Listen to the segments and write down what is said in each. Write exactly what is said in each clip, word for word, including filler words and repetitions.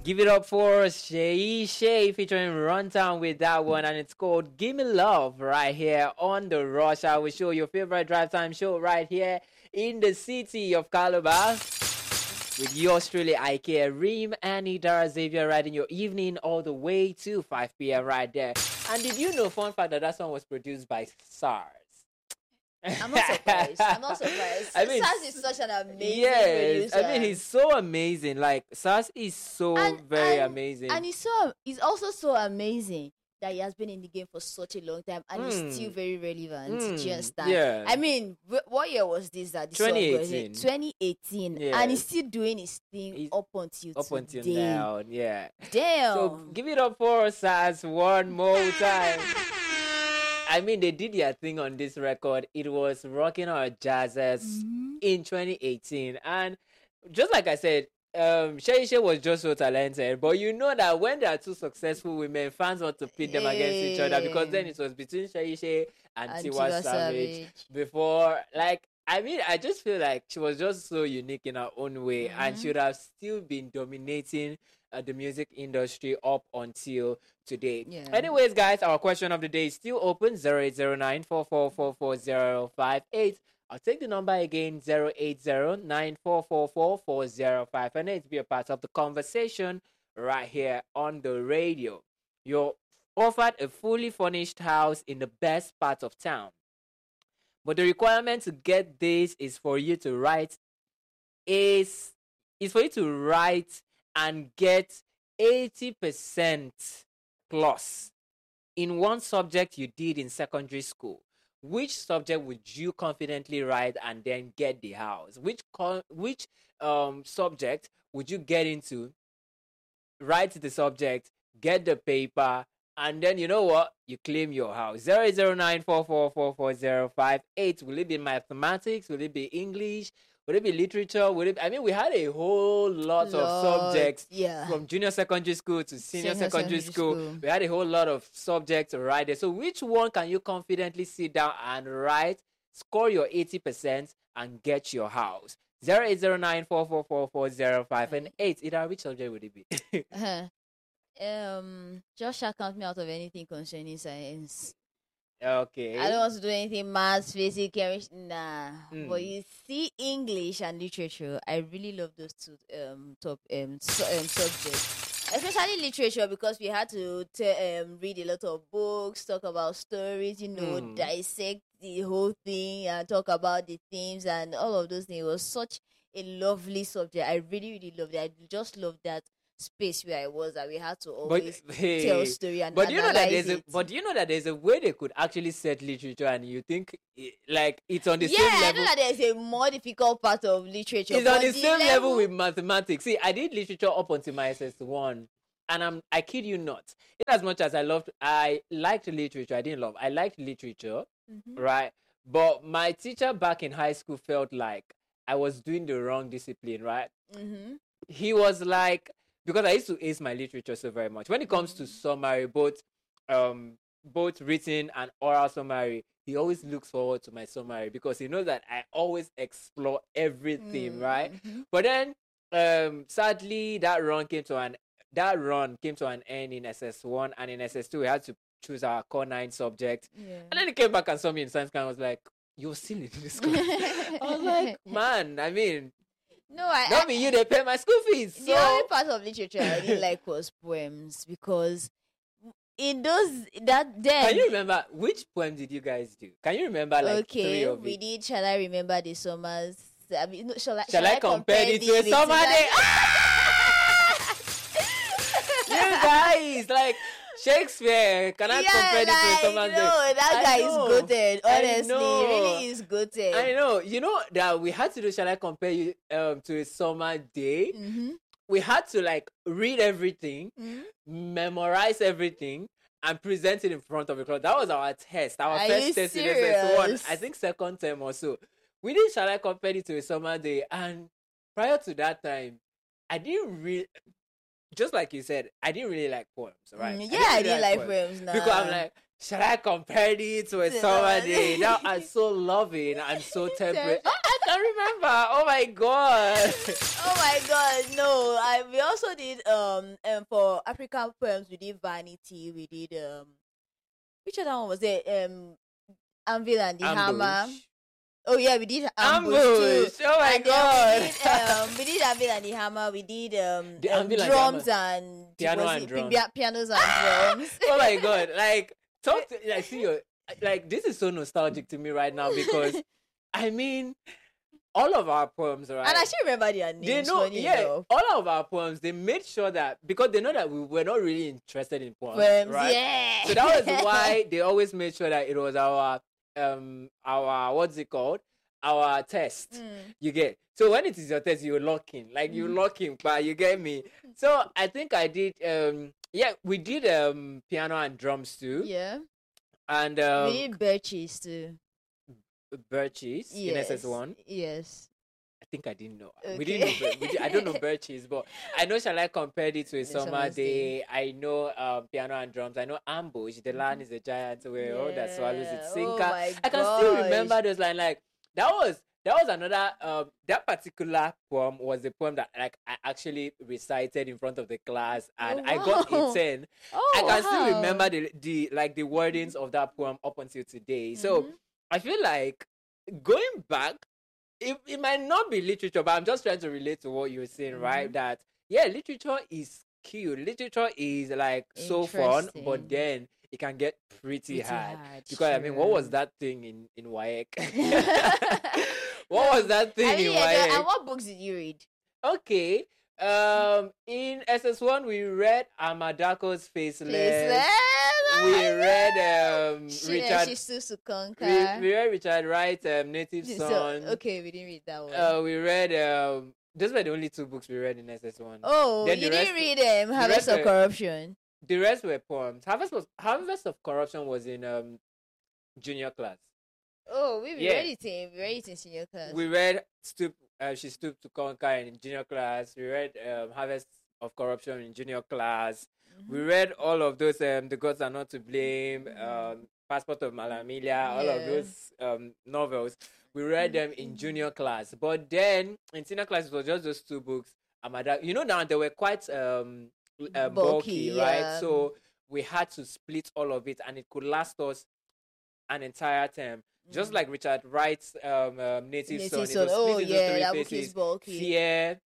Give it up for Shay Shay featuring Runtown with that one, and it's called Give Me Love right here on the Rush Hour Show, your favorite drive time show right here in the city of Calabar. With yours truly, I Care, Reem, Annie, Dara, Xavier, riding your evening all the way to five p.m. right there. And did you know, fun fact, that that song was produced by SARS? I'm not surprised. I'm not surprised. I mean, SARS is such an amazing yes, producer. I mean, he's so amazing. Like, SARS is so and, very and, amazing. And he's so he's also so amazing that he has been in the game for such a long time and mm. he's still very relevant. Mm. Do you understand? Yeah. I mean, what year was this that this twenty eighteen. Song was twenty eighteen. Yeah. And he's still doing his thing he's up until up today. until now. Yeah. Damn. So give it up for SARS one more time. I mean, they did their thing on this record. It was Rocking Our Jazzers mm-hmm. in twenty eighteen. And just like I said, um, Shay Shay was just so talented. But you know that when there are two successful women, fans want to pit them hey. against each other. Because then it was between Shay Shay and, and Tiwa Savage, Savage before. Like, I mean, I just feel like she was just so unique in her own way. Mm-hmm. And she would have still been dominating uh, the music industry up until today. Yeah. Anyways, guys, our question of the day is still open. zero eight zero nine, four four four, four zero five eight. I'll take the number again, zero eight zero nine, four four four, four zero five eight to be a part of the conversation right here on the radio. You're offered a fully furnished house in the best part of town. But the requirement to get this is for you to write is, is for you to write and get eighty percent plus in one subject you did in secondary school. Which subject would you confidently write and then get the house? Which co- which um subject would you get into, write the subject, get the paper, and then you know what? You claim your house. zero eight zero nine, four four four, four zero five eight. Will it be mathematics? Will it be English? Would it be literature? Would it? I mean, we had a whole lot Lord, of subjects yeah. from junior secondary school to senior, senior secondary, secondary school. school. We had a whole lot of subjects right there. So which one can you confidently sit down and write, score your eighty percent, and get your house? zero eight zero nine, four four four, four zero five eight. Either which subject would it be? uh-huh. Um, just shall count me out of anything concerning science. Okay. I don't want to do anything maths, physics, chemistry, nah. Mm. But you see, English and literature, I really love those two um top um, so, um subjects, especially literature, because we had to t- um read a lot of books, talk about stories, you know, mm. dissect the whole thing, and talk about the themes and all of those things. It was such a lovely subject. I really, really loved it. I just loved that space where I was, that we had to always but, hey, tell story and but you know that there's it. a but you know that there's a way they could actually set literature, and you think it, like it's on the yeah, same level. Yeah, I know that there's a more difficult part of literature. It's on the, the same level, level with mathematics. See, I did literature up until my S S one, and I'm I kid you not. In as much as I loved, I liked literature. I didn't love. I liked literature, mm-hmm. right? But my teacher back in high school felt like I was doing the wrong discipline, right? Mm-hmm. He was like. Because I used to ace my literature so very much. When it comes to summary, both um, both written and oral summary, he always looks forward to my summary because he knows that I always explore everything, mm-hmm. right? But then, um, sadly, that run came to an that run came to an end in S S one, and in S S two we had to choose our core nine subject. Yeah. And then he came back and saw me in science class and was like, "You're still in this class." I was like, "Man, I mean." No, I not me. You they pay my school fees. The so... only part of literature I didn't like was poems, because in those that then. Can you remember which poem did you guys do? Can you remember like okay, three of we it? did. Shall I remember the summers? I mean, no, shall I? Shall, shall I, I compare, compare it to a summer day? You guys like. Shakespeare cannot yeah, compare like, it to someone. No, that guy is goated. Honestly, really is goated. I know. You know that we had to do. Shall I compare you um, to a summer day? Mm-hmm. We had to like read everything, mm-hmm. memorize everything, and present it in front of the crowd. That was our test. Our Are first you test serious? in S S one. I think second term or so. We did. Shall I compare it to a summer day? And prior to that time, I didn't really. Just like you said, I didn't really like poems, right? Mm, yeah, I didn't, I didn't like, like poems. poems nah. Because I'm like, shall I compare it to a summer day? Now I'm so loving and so temperate. Oh, I can remember. Oh my god. Oh my god, no. I we also did um um for African poems we did Vanity, we did um which other one was it? Um Anvil and the Ambush. Hammer. Oh yeah, we did Ambush, Ambush. too. Oh my and god. We did, um, we did Anvil and the Hammer. We did um, The um Anvil and the drums Hammer. and Piano was and it drums. pia- pianos and drums. Oh my god. Like talk to like see your like this is so nostalgic to me right now because I mean all of our poems, right? And I still remember their names. They know, funny yeah, enough. all of our poems, they made sure that, because they know that we were not really interested in poems, Poems, right? yeah. So that was why they always made sure that it was our, um, our, what's it called? Our test. Mm. You get. So when it is your test, you lock in. Like, you Mm. lock in, but you get me? So I think I did, um, yeah, we did um piano and drums too. Yeah. And um, We did Birchies too. Birchies in Yes. S S one. Yes. I think I didn't know. We Okay. didn't know. Bir- we did, I don't know birches, but I know. Shall I compare it to a The summer summer's day? I know um, piano and drums. I know ambush. The land is a giant where all that swallows Yeah. its Oh sinker. my I can still gosh. remember those lines. Like that was that was another. Um, that particular poem was the poem that like I actually recited in front of the class, and Oh, I got wow. a ten. Oh, I can wow. still remember the the like the wordings of that poem up until today. So Mhm. I feel like going back, it, it might not be literature, but I'm just trying to relate to what you're saying, right? Mhm. That yeah, literature is cute. Literature is like so fun, but Interesting. then it can get pretty, Pretty hard. hard, Because I mean, what was true. that thing in in W A E C? What was that thing I in mean, W yeah, A E C? and what books did you read? Okay. Um, in S S one we read Amadako's Faceless. Faceless. We Oh my read God. um She, Richard. She stood to conquer. We, we read Richard Wright, um, Native So, Son. okay, we didn't read that one. Uh, we read um. Those were the only two books we read in S S one. oh, then you the didn't rest- read um, Harvest rest of were- Corruption. The rest were poems. Harvest was Harvest of Corruption was in um junior class. Oh, we, we Yeah. read it in we read it in senior class. We read Stoop. Uh, she stooped to conquer in junior class. We read um, Harvest of Corruption in junior class. We Mhm. read all of those. Um, the Gods Are Not to Blame. Mhm. Um, Passport of Malamilia. All of Yeah. those um novels. We read them in junior class. But then in senior class, it was just those two books. Amada, you know, now they were quite um, uh, bulky, Bulky, right? yeah. So we had to split all of it, and it could last us an entire term. Just Mm. like Richard Wright's um, um, Native, Native Son. It Son. was Oh split into yeah, three that book phases. is bulky. Fear,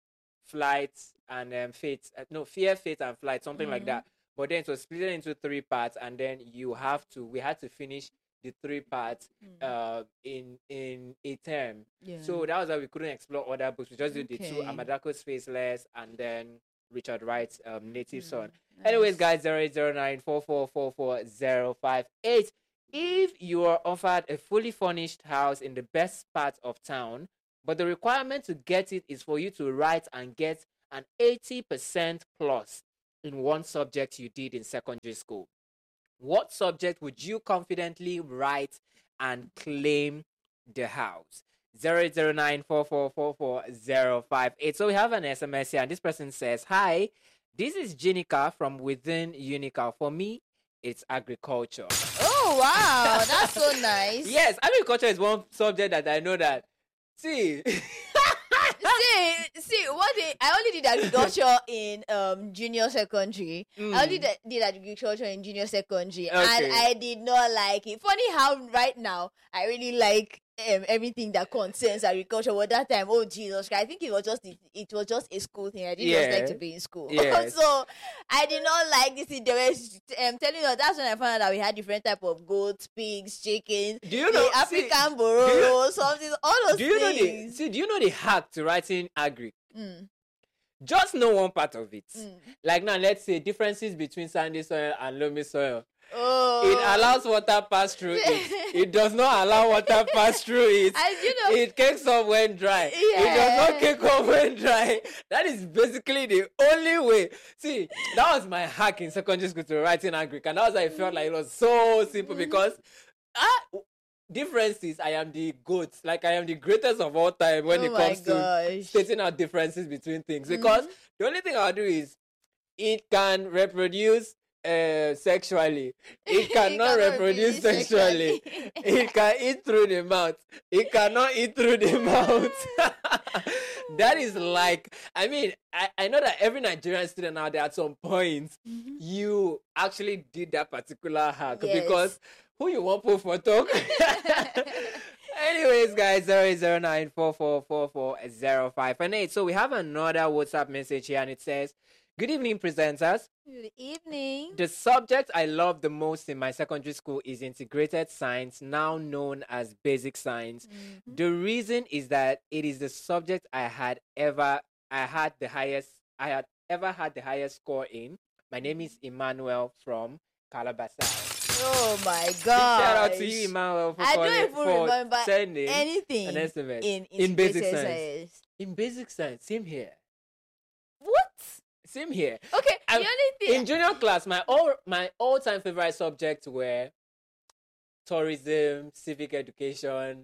flight, and um, fate. Uh, no, fear, fate, and flight, something like Mhm. that. But then it was split into three parts, and then you have to. We had to finish the three parts Mm. uh, in in a term. Yeah. So that was why we couldn't explore other books. We just did the two: Okay. Amadako's Faceless and then Richard Wright's um, Native Son. Mm, Anyways, nice. guys, zero eight zero nine four four four four zero five eight. If you are offered a fully furnished house in the best part of town, but the requirement to get it is for you to write and get an eighty percent plus in one subject you did in secondary school, what subject would you confidently write and claim the house? zero eight zero nine four four four four zero five eight. So we have an S M S here, and this person says, "Hi, this is Jinica from within Unical. For me, it's agriculture." Oh wow, that's so nice. Yes, agriculture is one subject that I know that. See, see, see, what they, I only did agriculture in um junior secondary. I only Mm. did, did agriculture in junior secondary, Okay. and I did not like it. Funny how right now I really like um, everything that concerns agriculture. But that time, oh Jesus Christ, I think it was just it, it was just a school thing. I didn't just like Yeah. to be in school, Yes. so I did not like this. They were um, telling us that's when I found out that we had different type of goats, pigs, chickens. do you know the African see, bororo, something, all those do you know the things. see? Do you know the hack to writing agri? Mm, Just know one part of it. mm. Like now, let's say differences between sandy soil and loamy soil. Oh, It allows water pass through it. It does not allow water pass through it. And you know, It cakes up when dry. It does not Yeah. cake up when dry. That is basically the only way. See, that was my hack in secondary school to writing agric, and that was why I felt like it was so simple because ah, differences. I am the goat. Like I am the greatest of all time when oh it my comes to gosh. stating out differences between things. Because the only thing I'll do is it can reproduce uh, sexually. It cannot cannot reproduce reproduce sexually. sexually. It can eat through the mouth. It cannot eat through the mouth. That is like, I mean, I, I know that every Nigerian student out there at some point, Mhm. you actually did that particular hack Yes. because who you want put for talk? Anyways, guys, zero zero nine four four four four zero five and eight. So we have another WhatsApp message here, and it says, "Good evening, presenters. Good evening. The subject I love the most in my secondary school is integrated science, now known as basic science. Mhm. The reason is that it is the subject I had ever I had the highest I had ever had the highest score in. My name is Emmanuel from Calabasas." Oh my Big god! shout out to you, Emmanuel, for, I calling, don't even for remember sending anything an estimate in in basic integrated science. science. In basic science, same here. What? Same here. Okay, the I'm- only thing. In junior class, my all my all time favorite subjects were tourism, civic education,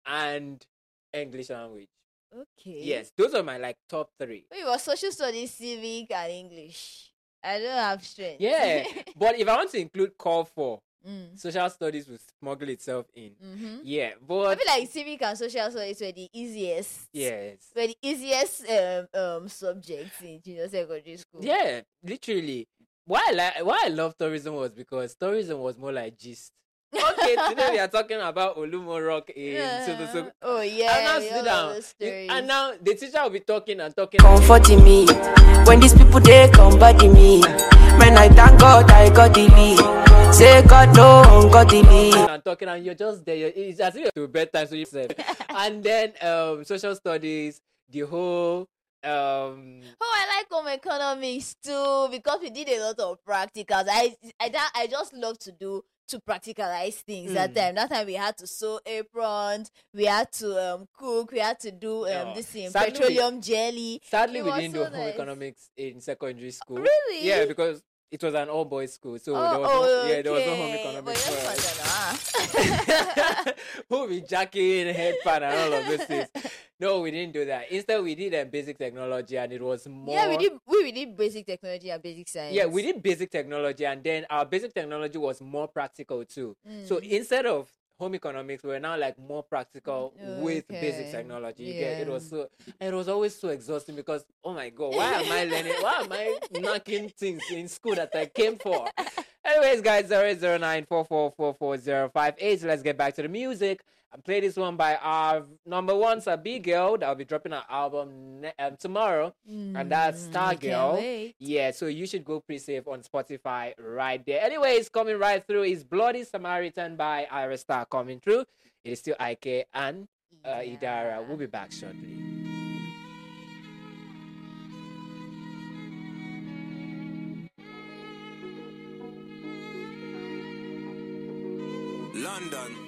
and English language. Okay. Yes, those are my like top three. It was social studies, civic, and English. I don't have strength. Yeah, but if I want to include call for mm. social studies, will smuggle itself in. Mm-hmm. Yeah, I but feel like civic and social studies were the easiest. yes, Were the easiest um, um subjects in junior secondary school. yeah, literally. Why I like why I love tourism was because tourism was more like gist. Okay, today we are talking about Olumo Rock in Yeah. so, so, so. Oh And yeah. now we sit all down. love those You- stories. And now the teacher will be talking and talking. Comforting me when these people they come body me. Man, I thank God I got the lead. Say God no ungodly. And talking, and you're just there. You're, it's as if you're to bedtime, so you said. And then um, social studies, the whole um, Oh, I like home economics too because we did a lot of practicals. I I da- I just love to do to practicalize things that Mm. time. That time we had to sew aprons, we had to um cook, we had to do um Yeah. this thing, Sadly, we- petroleum jelly. sadly It we was didn't so do home nice. economics in secondary school. Really? Yeah, because it was an all boys school, so Oh, there was oh, no, yeah, there was no home okay. economics But for you us. understand, huh? Who be jacking, headpan, and all of those things. No, we didn't do that. Instead, we did a basic technology, and it was more. Yeah, we did. We, we did basic technology and basic science. Yeah, we did basic technology, and then our basic technology was more practical too. So Mm. instead of home economics, we were now like more practical Mm, with basic okay. technology. You get it Yeah. was so it was always so exhausting because oh my god, why am I learning? Why am I knocking things in school that I came for? Anyways, guys, zero zero nine four four four four zero five eight. Let's get back to the music and play this one by our number one Sabi girl that will be dropping her album ne- um, tomorrow, and that's Mm, Star I can't Girl. wait. Yeah, so you should go pre-save on Spotify right there. Anyways, coming right through is Bloody Samaritan by Ira Star coming through. It is still I K and uh, Idara. We'll be back shortly. London.